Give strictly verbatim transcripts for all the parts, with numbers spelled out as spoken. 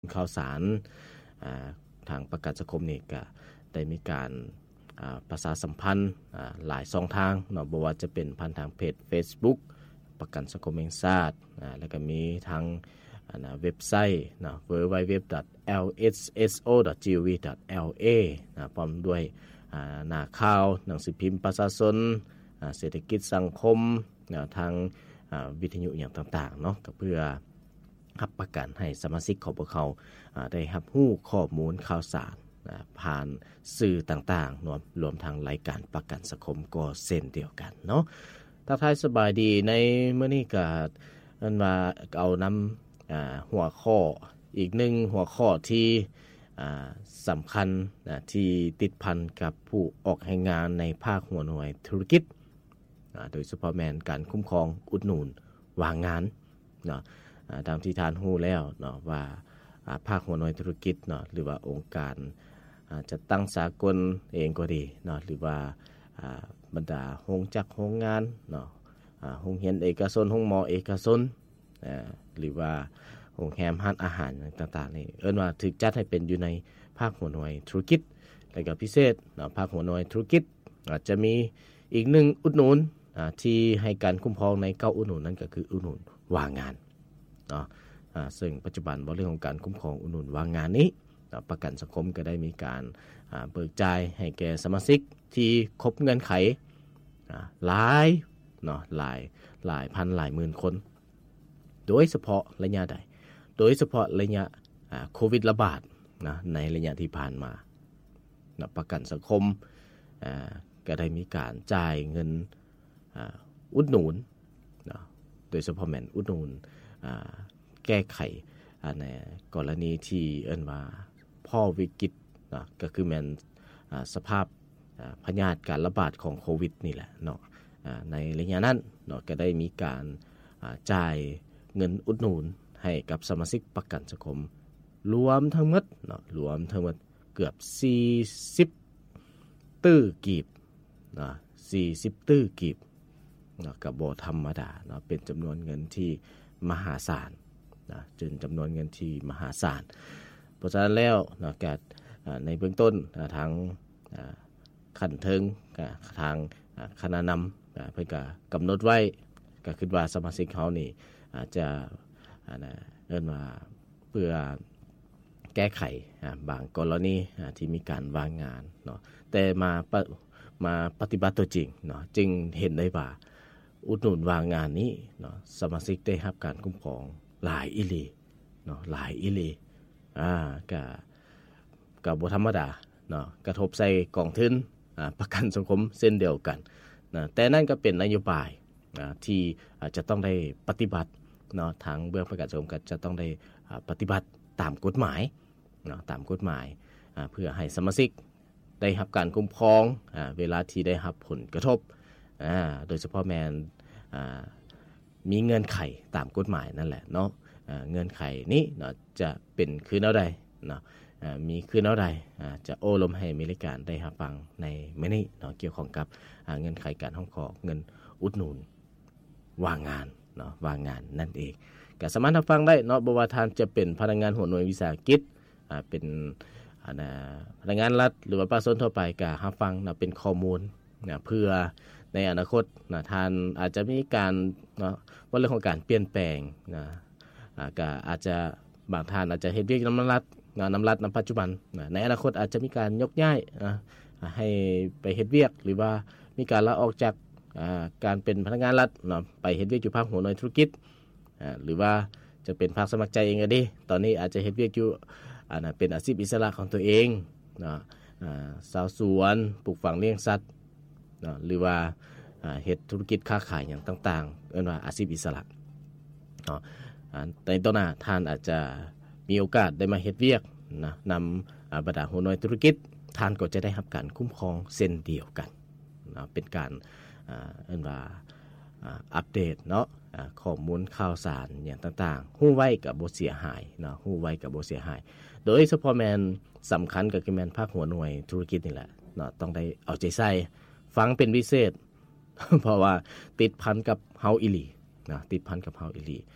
ข่าวสารทางประกันสังคมนี่ก็ได้มีการประชาสัมพันธ์หลายช่องทางเนาะบ่ว่าจะเป็นผ่านทางเพจ Facebook ประกันสังคมแห่งชาติแล้วก็มีทางเว็บไซต์เนาะ ดับเบิลยู ดับเบิลยู ดับเบิลยู ดอท แอล เอส เอส โอ ดอท จี โอ วี ดอท แอล เอ นะพร้อมด้วยหน้าข่าวหนังสือพิมพ์ประชาชนเศรษฐกิจสังคมทางวิทยุอย่างต่างๆเนาะก็เพื่อรับประกันให้สมาชิกของพวกเขาได้รับรู้ข้อมูลข่าวสารผ่านสื่อต่างๆรวมรวมทางรายการประกันสังคมก็เช่นเดียวกันเนาะทักทายสบายดีในมื้อนี้ก็อันว่าเอานำหัวข้ออีกหนึ่งหัวข้อที่สำคัญที่ติดพันกับผู้ออกให้งานในภาคหัวหน่วยธุรกิจโดยเฉพาะแม่นการคุ้มครองอุดหนุนวางงานเนาะตามที่ทานฮู้แล้วเนาะว่าภาคหัวหน่วยธุรกิจเนาะหรือว่าองค์การจะตั้งสากลเองก็ดีเนาะหรือว่าบรรดาโรงจักรโรงงานเนาะโรงเรียนเอกชนโรงหมอเอกชนหรือว่าโรงแรมร้านอาหารต่างๆนี่เอิ้นว่าถูกจัดให้เป็นอยู่ในภาคหัวหน่วยธุรกิจแล้วก็พิเศษเนาะภาคหัวหน่วยธุรกิจอาจจะมีอีกหนึ่งอุดหนุนที่ให้การคุ้มครองในเก้าอุดหนุนนั่นก็คืออุดหนุนว่างงานเนาะซึ่งปัจจุบันเรื่องของการคุ้มครองอุดหนุนว่างงานนี้ประกันสังคมก็ได้มีการเบิกจ่ายให้แก่สมาชิกที่ครบเงื่อนไขหลายเนาะหลายหลายพันหลายหมื่นคนโดยเฉพาะระยะใดโดยเฉพาะระยะโควิดระบาดนะในระยะที่ผ่านมานะประกันสังคมก็ได้มีการจ่ายเงินอุดหนุนนะโดยเฉพาะแม่นอุดหนุนแก้ไขในกรณีที่เอิ้นว่าพ่อวิกฤตนะก็คือแม่นสภาพพยาธิการระบาดของโควิดนี่แหละเนาะในระยะนั้นเนาะก็ได้มีการจ่ายเงินอุดหนุนให้กับสมาชิกประกันสังคมรวมทั้งหมดเนาะรวมทั้งหมดเกือบสี่สิบตื้อกีบนะสี่สิบตื้อกีบเนาะก็บ่ธรรมดาเนาะเป็นจำนวนเงินที่มหาศาลนะจนจำนวนเงินที่มหาศาลเพราะฉะนั้นแล้วเนาะก็ในเบื้องต้นทางขั้นเทิงทางคณะนำเพิ่นก็กำหนดไว้ก็คิดว่าสมาชิกเขานี่อาจจะเอิ้นว่าเพื่อแก้ไขบางกรณีที่มีการวางงานเนาะแต่มามาปฏิบัติตัวจริงเนาะจึงเห็นได้ว่าอุดหนุนวางงานนี้เนาะสมาชิกได้รับการคุ้มครองหลายอีหลีเนาะหลายอีหลีอ่าก็ก็บ่ธรรมดาเนาะกระทบใส่กองทุนอ่าประกันสังคมเช่นเดียวกันนะแต่นั่นก็เป็นนโยบายนะที่จะต้องได้ปฏิบัติเนาะทางเบื้องประกันสังคมก็จะต้องได้ปฏิบัติตามกฎหมายเนาะตามกฎหมายเพื่อให้สมาชิกได้รับการคุ้มครองเวลาที่ได้รับผลกระทบโดยเฉพาะแมนมีเงื่อนไขตามกฎหมายนั่นแหละเนาะเงื่อนไขนี้เนาะจะเป็นคือแนวใดเนาะมีคือแนวใดจะโอ้ลมให้มีรายการได้รับฟังในมื้อนี้เนาะเกี่ยวข้องกับเงื่อนไขการห้องขอเงินอุดหนุนว่างงานเนาะว่างงานนั่นเองก็สามารถรับฟังได้เนาะบ่ว่าท่านจะเป็นพนักงานหัวหน่วยวิสาหกิจอ่าเป็นอ่าพนักงานรัฐหรือว่าประชาชนทั่วไปก็รับฟังนะเป็นข้อมูลนะเพื่อในอนาคตนะท่านอาจจะมีการเนาะว่าเรื่องของการเปลี่ยนแปลงนะอ่าก็อาจจะบางท่านอาจจะเฮ็ดเวียกนำรัฐงานนำรัฐในปัจจุบันนะในอนาคตอาจจะมีการยกย้ายนะให้ไปเฮ็ดเวียกหรือว่ามีการลาออกจากอ่าการเป็นพนักงานรัฐเนาะไปเฮ็ดเวียกอยู่ภาคหัวหน่วยธุรกิจอ่าหรือว่าจะเป็นภาคสมัครใจเองก็ดีตอนนี้อาจจะเฮ็ดเวียกอยู่อ่านะเป็นอาชีพอิสระของตัวเองเนาะอ่าชาวสวนปลูกฝังเลี้ยงสัตว์เนาะหรือว่าอ่าเฮ็ดธุรกิจค้าขายอย่างต่างๆเอิ้นว่าอาชีพอิสระเนาะอ่าในต้นหน้าท่านอาจจะมีโอกาสได้มาเฮ็ดเวียกนะนำอ่าบรรดาหัวหน่วยธุรกิจท่านก็จะได้รับการคุ้มครองเช่นเดียวกันนะเป็นการอ่าเอิ้นว่าอ่าอัปเดตเนาะอ่าข้อมูลข่าวสารอย่างต่างๆฮู้ไว้ก็บ่เสียหายเนาะฮู้ไว้ก็บ่เสียหายโดยเฉพาะแม่นสำคัญก็คือแม่นภาคหัวหน่วยธุรกิจนี่แหละเนาะต้องได้เอาใจใส่ฟังเป็นพิเศษ เพราะว่าติดพันกับเฮาอีหลีนะติดพันกับเฮาอีหลีเพ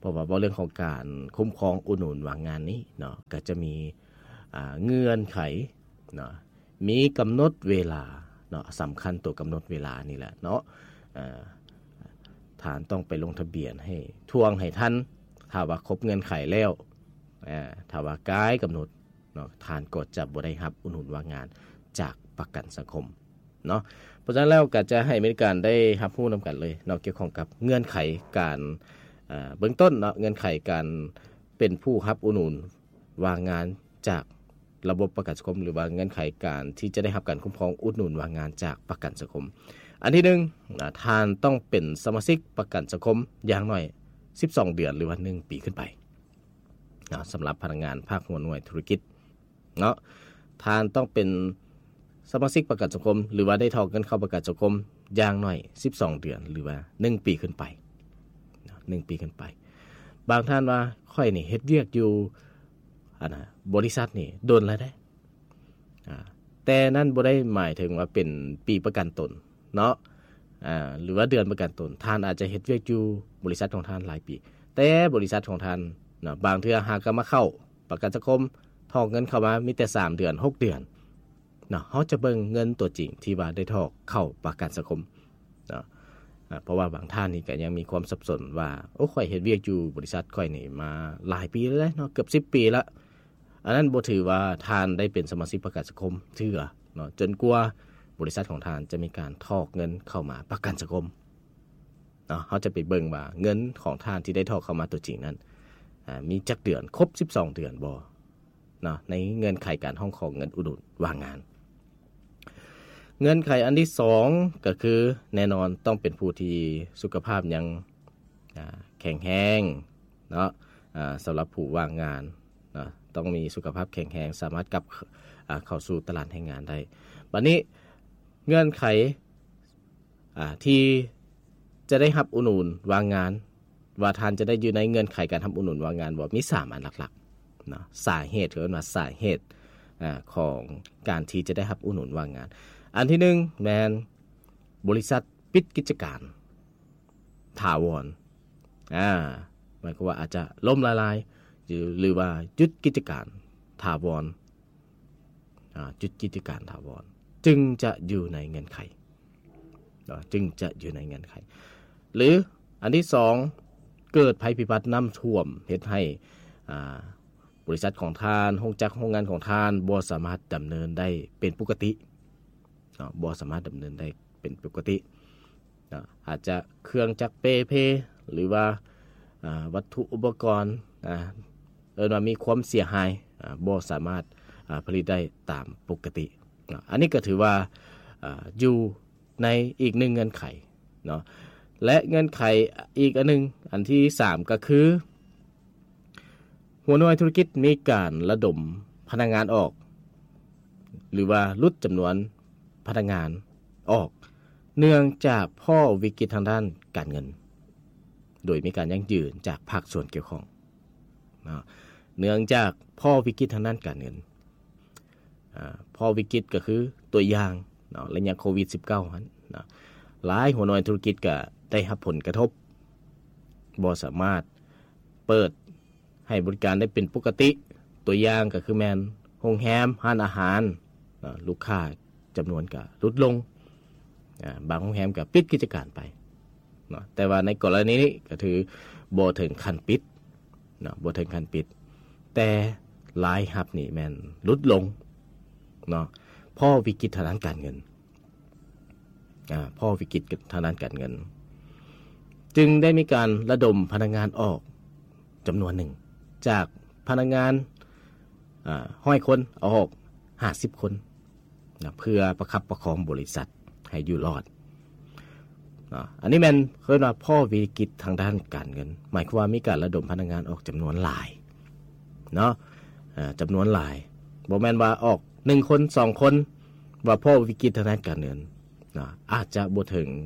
ราะว่าเรื่องของการคุ้มครองอุดหนุนวางงานนี้เนาะก็จะมีอ่าเงื่อนไขเนาะมีกำหนดเวลาเนาะสำคัญตัวกำหนดเวลานี่แหละเนาะอ่าท่านต้องไปลงทะเบียนให้ทวงให้ท่านถ้าว่าครบเงื่อนไขแล้วอ่าถ้าว่าก้ายกำหนดเนาะท่านก็จะบ่ได้รับอุดหนุนวางงานจากประกันสังคมเนาะเพราะฉะนั้นแล้วก็จะให้บริการได้รับรู้นำกันเลยเนาะเกี่ยวข้องกับเงื่อนไขการเบื้องต้นเนาะเงื่อนไขการเป็นผู้รับอุดหนุนวางงานจากระบบประกันสังคมหรือว่าเงื่อนไขการที่จะได้รับการคุ้มครองอุดหนุนวางงานจากประกันสังคมอันที่หนึ่งท่านต้องเป็นสมาชิกประกันสังคมอย่างน้อยสิบสองเดือนหรือว่าหนึ่งปีขึ้นไปเนาะสำหรับพนักงานภาคหัวหน่วยธุรกิจเนาะท่านต้องเป็นสมาชิกประกันสังคมหรือว่าได้ถอนเงินเข้าประกันสังคมอย่างน้อยสิบสองเดือนหรือว่าหนึ่งปีขึ้นไปหนึ่งปีขึ้นไปบางท่านว่าค่อยนี่เฮ็ดเวียกอยู่อันน่ะบริษัทนี่โดนแล้วได้อ่าแต่นั่นบ่ได้หมายถึงว่าเป็นปีประกันตนเนาะอ่าหรือว่าเดือนประกันตนท่านอาจจะเฮ็ดเวียกอยู่บริษัทของท่านหลายปีแต่บริษัทของท่านเนาะบางเทื่อหากก็มาเข้าประกันสังคมถอนเงินเข้ามามีแต่สามเดือนหกเดือนเนาะเฮาจะเบิ่งเงินตัวจริงที่ว่าได้ถอนเข้าประกันสังคมเนาะเพราะว่าบางท่านนี่ก็ยังมีความสับสนว่าโอ้ข่อยเฮ็ดเวียกอยู่บริษัทข่อยนี่มาหลายปีแล้วเนาะเกือบสิบปีแล้วอันนั้นบ่ถือว่าท่านได้เป็นสมาชิกประกันสังคมเทื่อเนาะจนกว่าบริษัทของท่านจะมีการถอนเงินเข้ามาประกันสังคมเนาะเฮาจะไปเบิ่งว่าเงินของท่านที่ได้ถอนเข้ามาตัวจริงนั้นอ่ามีจักเดือนครบสิบสองเดือนบ่เนาะในเงื่อนไขการห้องของเงินอุดหนุนวางงานเงื่อนไขอันที่สองก็คือแน่นอนต้องเป็นผู้ที่สุขภาพยังแข็งแรงเนาะสำหรับผู้ว่างงานเนาะต้องมีสุขภาพแข็งแรงสามารถกลับเข้าสู่ตลาดแรงงานได้บัดนี้เงื่อนไขที่จะได้รับอุดหนุนวางงานว่าท่านจะได้อยู่ในเงื่อนไขการทำอุดหนุนวางงานบ่มีสามอันหลักๆเนาะสาเหตุคือว่าสาเหตุของการที่จะได้รับอุดหนุนวางงานอันที่หนึ่งแมนบริษัทปิดกิจการถาวรอ่าหมายความว่าอาจจะล่มละลายหรือว่าหยุดกิจการถาวรอ่าหยุดกิจการถาวรจึงจะอยู่ในเงื่อนไขจึงจะอยู่ในเงื่อนไขหรืออันที่สองเกิดภัยพิบัติน้ำท่วมเฮ็ดให้อ่าบริษัทของท่านโรงจักรโรงงานของท่านบ่สามารถดำเนินได้เป็นปกติบ่สามารถดำเนินได้เป็นปกติอาจจะเครื่องจักรเปเพหรือว่าวัตถุอุปกรณ์เอิ้นว่ามีความเสียหายบ่สามารถผลิตได้ตามปกติอันนี้ก็ถือว่าอยู่ในอีกหนึ่งเงื่อนไขเนาะและเงื่อนไขอีกอันนึงอันที่สามก็คือหัวหน่วยธุรกิจมีการระดมพนักงานออกหรือว่าลดจำนวนพนักงานออกเนื่องจากพ่อวิกฤตทางด้านการเงินโดยมีการยั่งยืนจากภาคส่วนเกี่ยวข้องเนื่องจากพ่อวิกฤตทางด้านการเงินพ่อวิกฤตก็คือตัวอย่างระยะโควิด สิบเก้า นั้นหลายหัวหน่วยธุรกิจก็ได้รับผลกระทบบ่สามารถเปิดให้บริการได้เป็นปกติตัวอย่างก็คือแม่นโรงแรมร้านอาหารลูกค้าจำนวนก็ลดลงบางโรงแรมก็ปิดกิจการไปเนาะแต่ว่าในกรณีนี้ก็ถือบ่ถึงขั้นปิดเนาะบ่ถึงขั้นปิดแต่รายรับนี่แม่นลดลงเนาะเพราะวิกฤตทางด้านการเงินอ่าเพราะวิกฤตทางด้านการเงินจึงได้มีการระดมพนักงานออกจำนวนหนึ่งจากพนักงานอ่าห้อยคนเอาออกห้าสิบคนนะเพื่อประคับประคองบริษัทให้อยู่รอดนะอันนี้แม่นเรียกว่าพ่อวิกฤตทางด้านการเงินหมายความว่ามีการระดมพนักงานออกจำนวนหลายเนาะอ่าจำนวนหลายบ่แม่นว่าออกหนึ่งคนสองคนว่าพ่อวิกฤตทางด้านการเงินนะอาจจะบ่ถึง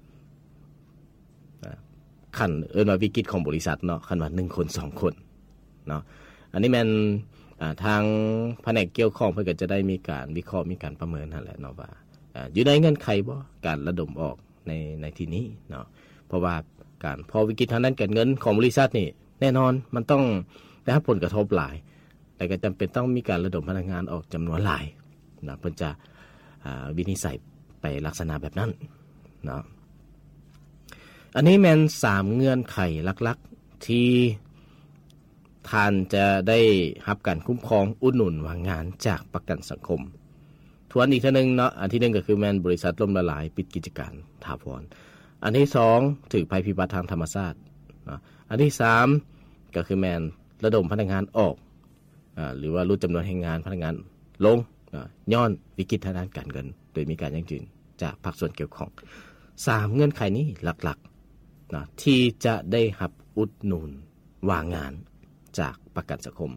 ขั้นเอิ้นว่าวิกฤตของบริษัทเนาะคันว่าหนึ่งคนสองคนเนาะอันนี้แม่นทางแผนกเกี่ยวข้องเพื่อจะได้มีการวิเคราะห์มีการประเมินนั่นแหละเนาะว่าอยู่ในเงื่อนไขบ่การระดมออกในในที่นี้เนาะเพราะว่าการพอวิกฤตทางด้านการเงินของบริษัทนี่แน่นอนมันต้องได้รับผลกระทบหลายแต่ก็จำเป็นต้องมีการระดมพนักงานออกจำนวนหลายนะเพิ่นจะวินิจฉัยไปลักษณะแบบนั้นเนาะอันนี้แม่นสามเงื่อนไขหลักๆที่ท่านจะได้รับการคุ้มครองอุดหนุนว่างงานจากประกันสังคมทวนอีกทีนึงเนาะอันที่หนึ่งก็คือแม่นบริษัทล่มละลายปิดกิจการถาวรอันที่สองถือภัยพิบัติทางธรรมชาติเนาะอันที่สามก็คือแม่นระดมพนักงานออกอ่าหรือว่าลดจำนวนแรงงานพนักงานลงย้อนวิกฤตทางด้านการเงินโดยมีการยั่งยืนจากภาคส่วนเกี่ยวข้องสามเงื่อนไขนี้หลักๆนะที่จะได้รับอุดหนุนว่างงานจากประกันสังคม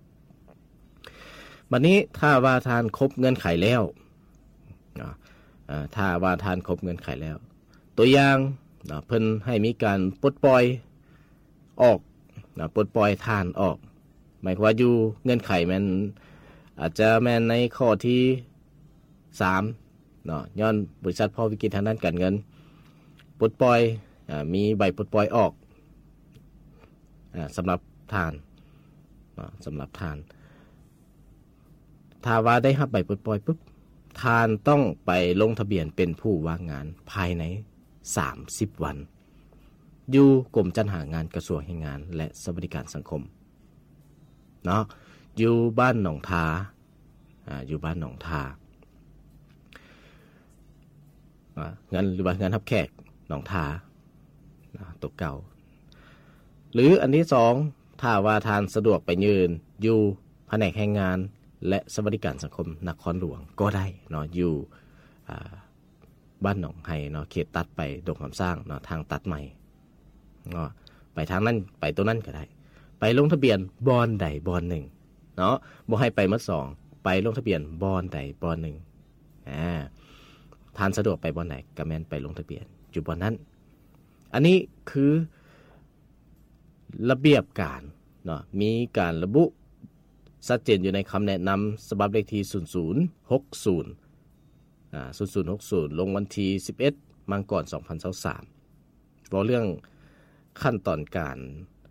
บัดนี้ถ้าว่าทานครบเงื่อนไขแล้วนะถ้าว่าทานครบเงื่อนไขแล้วตัวอย่างนะเพิ่นให้มีการปลดปล่อยออกนะปลดปล่อยทานออกหมายความว่าอยู่เงื่อนไขมันอาจจะแม่นในข้อที่สามเนาะย้อนบริษัทพอวิกฤตทางด้านการเงินปลดปล่อยอ่ามีใบปลดปล่อยออกอ่าสำหรับทานเนาะสำหรับทานถ้าว่าได้รับใบปลดปล่อยปุ๊บทานต้องไปลงทะเบียนเป็นผู้ว่างงานภายในสามสิบวันอยู่กรมจัดหางานกระทรวงแรงงานและสวัสดิการสังคมเนาะอยู่บ้านหนองทาอ่าอยู่บ้านหนองทาอ่างานหรือว่างานรับแขกหนองทาตัวเก่าหรืออันที่สองถ้าว่าทานสะดวกไปยืนอยู่แผนกแรงงานและสวัสดิการสังคมนครหลวงก็ได้เนาะอยู่อ่าบ้านหนองไฮเนาะเขตตัดไปดงคำสร้างเนาะทางตัดใหม่เนาะไปทางนั้นไปตัวนั้นก็ได้ไปลงทะเบียนบอนใดบอนหนึ่งเนาะบ่ให้ไปมัดสองไปลงทะเบียนบอนใดบอนหนึ่งอ่าทานสะดวกไปบอนไหนก็แม่นไปลงทะเบียนอยู่บอนนั้นอันนี้คือระเบียบการเนาะมีการระบุชัดเจนอยู่ในคำแนะนำฉบับเลขที่ศูนย์ ศูนย์ หก ศูนย์อ่าศูนย์ ศูนย์ หก ศูนย์ลงวันที่สิบเอ็ดมังกรสองพันยี่สิบสามเว้าเรื่องขั้นตอนการ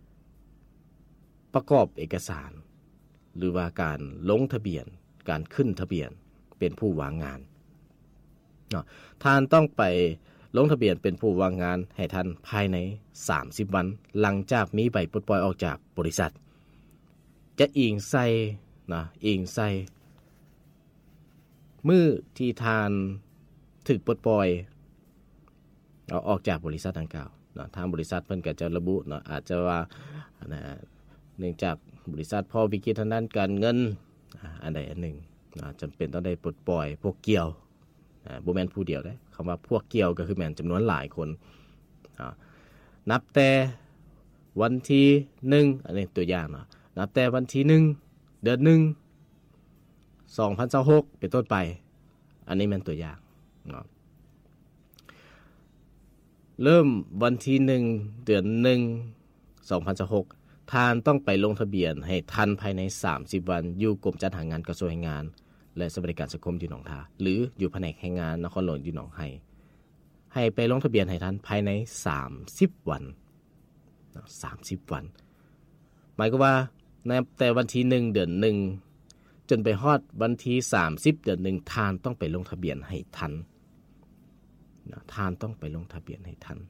ประกอบเอกสารหรือว่าการลงทะเบียนการขึ้นทะเบียนเป็นผู้ว่างงานเนาะท่านต้องไปลงทะเบียนเป็นผู้ว่างงานให้ท่านภายในสามสิบวันหลังจากมีใบปลดปล่อยออกจากบริษัทจะอิงใส่นะอิงใส่มื้อที่ทานถึกปลดปล่อยเอาออกจากบริษัทดังกล่าวเนาะทางบริษัทเพิ่นก็จะระบุเนาะอาจจะว่านะเนื่องจากบริษัทพอวิกฤตทางด้านการเงินอันใดอันหนึ่งนะจำเป็นต้องได้ปลดปล่อยพวกเกี่ยวบ่แม่นผู้เดียวได้คำว่าพวกเกี่ยวก็คือแม่นจำนวนหลายคนนับแต่วันที่หนึ่งอันนี้ตัวอย่างเนาะนับแต่วันที่หนึ่งเดือนหนึ่งสองพันยี่สิบหกเป็นต้นไปอันนี้แม่นตัวอย่างเนาะเริ่มวันที่หนึ่งเดือนหนึ่งสองพันยี่สิบหกท่านต้องไปลงทะเบียนให้ทันภายในสามสิบวันอยู่กรมจัดหางานกระทรวงแรงงานและสวัสดิการสังคมอยู่หนองทาหรืออยู่แผนกแรงงานนครหลวงอยู่หนองไฮให้ไปลงทะเบียนให้ทันภายในสามสิบวันสามสิบวันหมายก็ว่าในแต่วันที่หนึ่งเดือนหนึ่งจนไปฮอดวันที่สามสิบเดือนหนึ่งท่านต้องไปลงทะเบียนให้ทันท่านต้องไปลงทะเบียนให้ทัน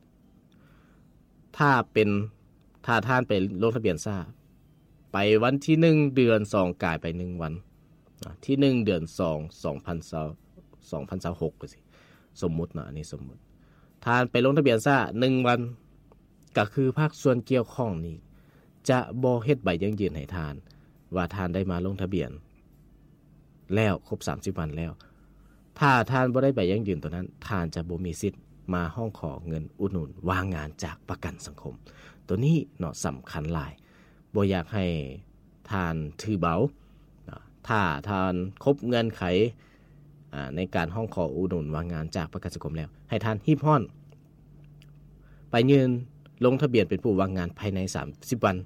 ถ้าเป็นถ้าท่านไปลงทะเบียนซ่าไปวันที่หนึ่งเดือนสองกลายไปหนึ่งวันที่หนึ่งเดือนสอง สองพันยี่สิบหกก็สิสมมุติเนาะอันนี้สมมุติท่านไปลงทะเบียนซ่าหนึ่งวันก็คือภาคส่วนเกี่ยวข้องนี้จะบ่เฮ็ดใบยั่งยืนให้ทานว่าทานได้มาลงทะเบียนแล้วครบสามสิบวันแล้วถ้าทานบ่ได้ใบยั่งยืนตัวนั้นทานจะบ่มีสิทธิ์มาห้องขอเงินอุดหนุนว่างงานจากประกันสังคมตัวนี้เนาะสำคัญหลายบ่อยากให้ทานถือเบาถ้าทานครบเงื่อนไขในการห้องขออุดหนุนว่างงานจากประกันสังคมแล้วให้ทานรีบฮ้อนไปยืนลงทะเบียนเป็นผู้ว่างงานภายในสามสิบวัน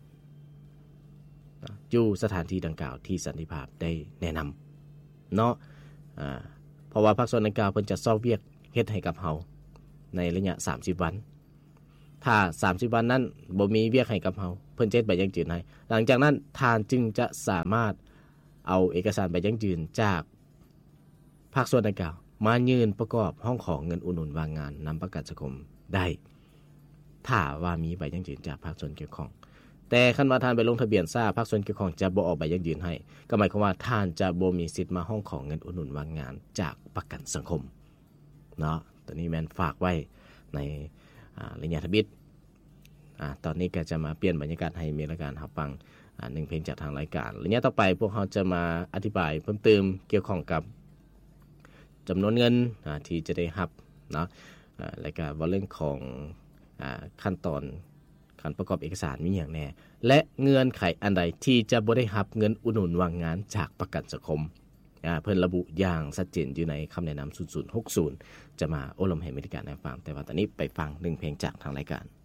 อยู่สถานที่ดังกล่าวที่สันติภาพได้แนะนำเนาะอ่าเพราะว่าภาคส่วนดังกล่าวเพิ่นจะซอบเวียกเฮ็ดให้กับเฮาในระยะสามสิบวันถ้าสามสิบวันนั้นบ่มีเวียกให้กับเฮาเพิ่นเจ็ดใบยังจืนให้หลังจากนั้นทานจึงจะสามารถเอาเอกสารใบยังจืนจากภาคส่วนดังกล่าวมายื่นประกอบห้องของเงินอุดหนุนว่างงานนำประกันสังคมได้ถ้าว่ามีใบยังจืนจากภาคส่วนเกี่ยวข้องแต่คันว่าท่านไปลงทะเบียนซ่าภาคส่วนเกี่ยวข้องจะบ่ออกใบยังยืนให้ก็หมายความว่าท่านจะบ่มีสิทธิ์มาห้องของเงินอุดหนุนว่างงานจากประกันสังคมเนาะตัวนี้แม่นฝากไว้ในอ่าระยะทบิดอ่าตอนนี้ก็จะมาเปลี่ยนบรรยากาศให้มีรายการรับฟังอ่าหนึ่งเพลงจากทางรายการระยะต่อไปพวกเราจะมาอธิบายเพิ่มเติมเกี่ยวข้องกับจำนวนเงินอ่าที่จะได้รับเนาะอ่าแล้วก็ว่าเรื่องของอ่าขั้นตอนการประกอบเอกสารมีอย่างแน่และเงื่อนไขอันใดที่จะบ่ได้รับเงินอุดหนุนว่างงานจากประกันสังคมอ่าเพิ่นระบุอย่างชัดเจนอยู่ในคำแนะนำศูนย์ ศูนย์ หก ศูนย์จะมาอบรมให้บริการในฟังแต่ว่าตอนนี้ไปฟังหนึ่งเพลงจากทางรายการ